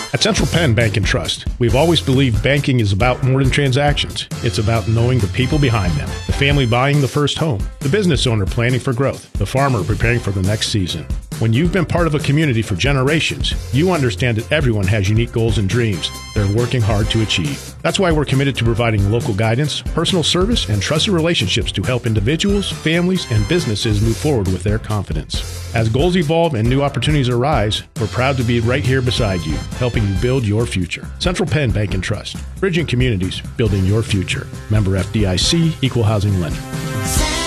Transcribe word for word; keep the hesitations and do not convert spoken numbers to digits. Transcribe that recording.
At Central Penn Bank and Trust, we've always believed banking is about more than transactions. It's about knowing the people behind them. The family buying the first home, the business owner planning for growth, the farmer preparing for the next season. When you've been part of a community for generations, you understand that everyone has unique goals and dreams they're working hard to achieve. That's why we're committed to providing local guidance, personal service, and trusted relationships to help individuals, families, and businesses move forward with their confidence. As goals evolve and new opportunities arise, we're proud to be right here beside you, helping you build your future. Central Penn Bank and Trust, bridging communities, building your future. Member F D I C, Equal Housing Lender.